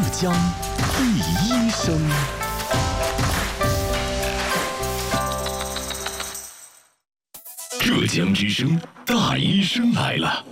江第一声。浙江之声大医生来了。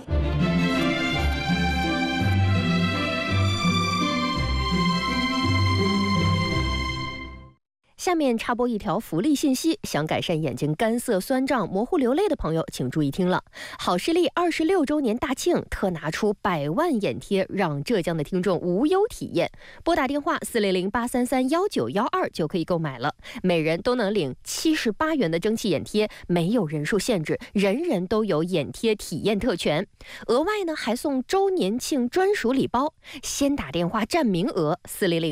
下面插播一条福利信息，想改善眼睛干涩、酸胀、模糊流泪的朋友，请注意听了。好视力26周年大庆特拿出100万眼贴，让浙江的听众无忧体验。拨打电话400-833-1912就可以购买了，每人都能领78元的蒸汽眼贴，没有人数限制，人人都有眼贴体验特权。额外呢，还送周年庆专属礼包，先打电话占名额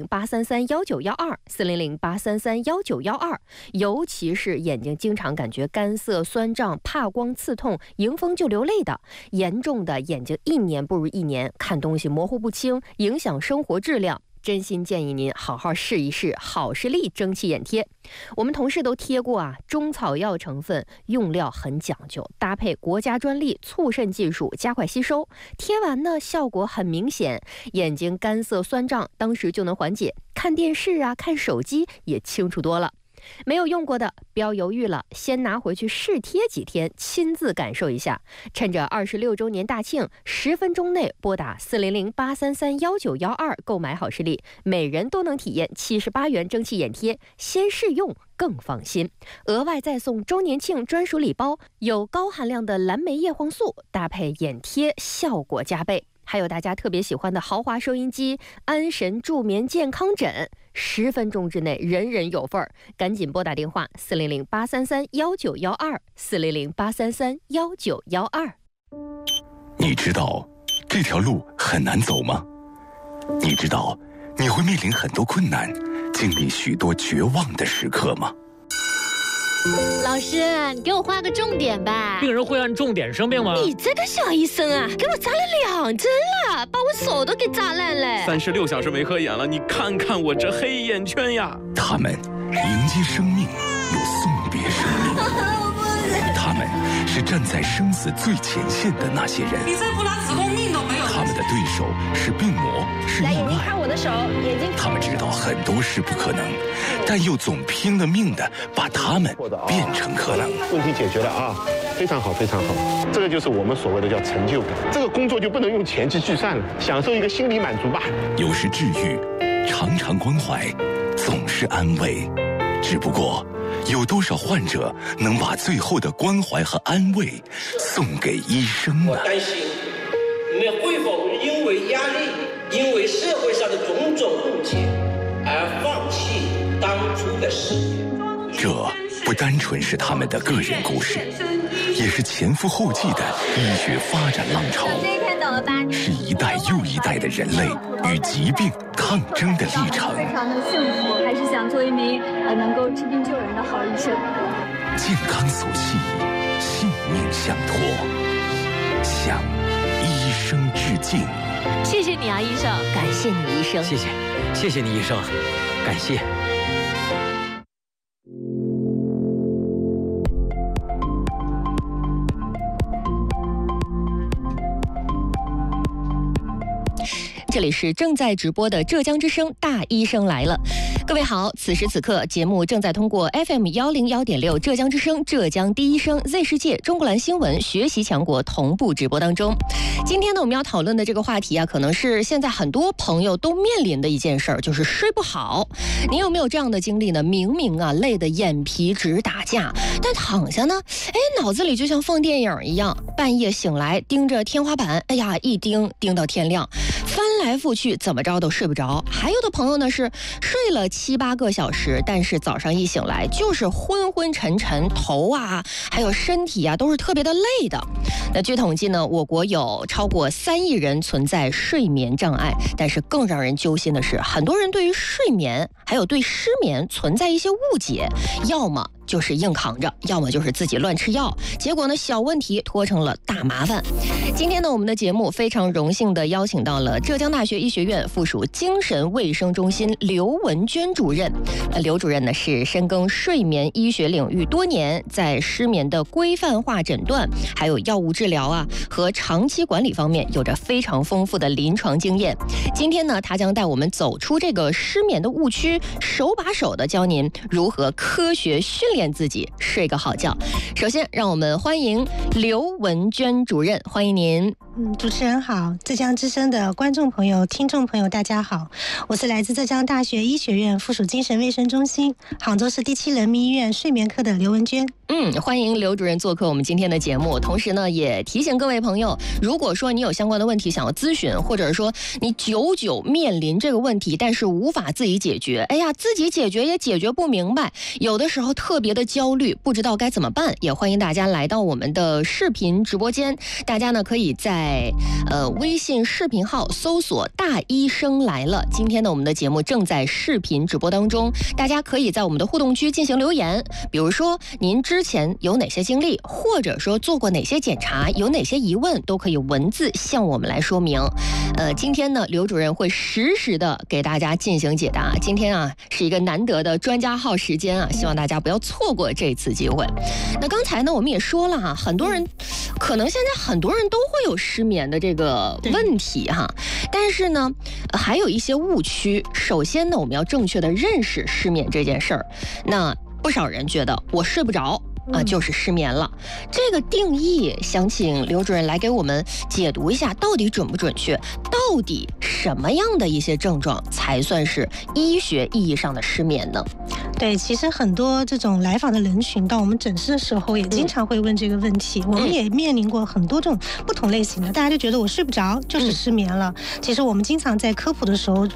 400-833-1912，400-833-1912，尤其是眼睛经常感觉干涩、酸胀、怕光、刺痛、迎风就流泪的，严重的眼睛1年不如1年，看东西模糊不清，影响生活质量。真心建议您好好试一试好视力蒸汽眼贴。我们同事都贴过啊，中草药成分，用料很讲究，搭配国家专利促渗技术，加快吸收。贴完呢，效果很明显，眼睛干涩酸胀当时就能缓解，看电视啊、看手机也清楚多了。没有用过的不要犹豫了，先拿回去试贴几天，亲自感受一下。趁着26周年大庆，10分钟内拨打400-833-1912购买好视力，每人都能体验78元蒸汽眼贴，先试用更放心。额外再送周年庆专属礼包，有高含量的蓝莓叶黄素，搭配眼贴效果加倍。还有大家特别喜欢的豪华收音机、安神助眠健康枕，10分钟之内人人有份儿。赶紧拨打电话400-833-1912，400-833-1912。 你知道这条路很难走吗？你知道你会面临很多困难，经历许多绝望的时刻吗？ 老师，你给我画个重点吧。 病人会按重点生病吗？ 你这个小医生啊，给我扎了2针了，把我手都给扎烂了。 36小时没合眼了，你看看我这黑眼圈呀。 他们迎接生命，又送别生命。他们是站在生死最前线的那些人。 你再不拿子宫命都没有。 他们的对手是病魔，是意外。 看我的手，眼睛。 他们知道很多事不可能，但又总拼了命的把他们变成可能。 问题解决了啊，非常好，非常好。这个就是我们所谓的叫成就感。这个工作就不能用钱去计算了，享受一个心理满足吧。 有时治愈，常常关怀，总是安慰。只不过，有多少患者能把最后的关怀和安慰送给医生呢？ 我担心你们会否因为压力，因为社会上的种种误解而放弃当初的事业。 这不单纯是他们的个人故事，也是前赴后继的医学发展浪潮，是一代又一代的人类与疾病抗争的历程。 非常的幸福，还是想做一名能够治病救人的好医生。 健康所系，性命相托，向医生致敬。 谢谢你啊，医生。 感谢你，医生。 谢谢你，医生，感谢。 这里是正在直播的浙江之声大医生来了。各位好，此时此刻节目正在通过 FM101.6 浙江之声、浙江第一声、Z 世界、中国蓝新闻、学习强国同步直播当中。今天呢，我们要讨论的这个话题啊，可能是现在很多朋友都面临的一件事儿，就是睡不好。您有没有这样的经历呢？明明啊累得眼皮直打架，但躺下呢，脑子里就像放电影一样，半夜醒来盯着天花板，一盯到天亮，翻来覆去怎么着都睡不着。还有的朋友呢是睡了7、8个小时，但是早上一醒来就是昏昏沉沉，头啊还有身体啊都是特别的累的。那据统计呢，我国有超过3亿人存在睡眠障碍，但是更让人揪心的是，很多人对于睡眠还有对失眠存在一些误解，要么就是硬扛着，要么就是自己乱吃药，结果呢小问题拖成了大麻烦。今天呢我们的节目非常荣幸的邀请到了浙江大学医学院附属精神卫生中心刘文娟主任。刘主任呢是深耕睡眠医学领域多年，在失眠的规范化诊断还有药物治疗和长期管理方面有着非常丰富的临床经验。今天呢他将带我们走出这个失眠的误区，手把手的教您如何科学训练自己睡个好觉。首先让我们欢迎刘文娟主任，欢迎您。 主持人好，浙江之声的观众朋友、听众朋友大家好，我是来自浙江大学医学院附属精神卫生中心杭州市第7人民医院睡眠科的刘文娟。 欢迎刘主任做客我们今天的节目。同时呢也提醒各位朋友，如果说你有相关的问题想要咨询，或者说你久久面临这个问题但是无法自己解决，自己解决也解决不明白，有的时候特别的焦虑，不知道该怎么办，也欢迎大家来到我们的视频直播间。大家呢可以在微信视频号搜索大医生来了。今天呢我们的节目正在视频直播当中，大家可以在我们的互动区进行留言，比如说您之前有哪些经历，或者说做过哪些检查，有哪些疑问，都可以文字向我们来说明。今天呢刘主任会实时的给大家进行解答。今天是一个难得的专家号时间希望大家不要错过这次机会。那刚才呢我们也说了很多人可能现在很多人都会有失眠的这个问题但是呢还有一些误区。首先呢我们要正确的认识失眠这件事儿。那不少人觉得我睡不着就是失眠了，这个定义想请刘主任来给我们解读一下，到底准不准确？到底什么样的一些症状才算是医学意义上的失眠呢？ 对，其实很多这种来访的人群到我们诊室的时候也经常会问这个问题。我们也面临过很多这种不同类型的，大家就觉得我睡不着就是失眠了。其实我们经常在科普的时候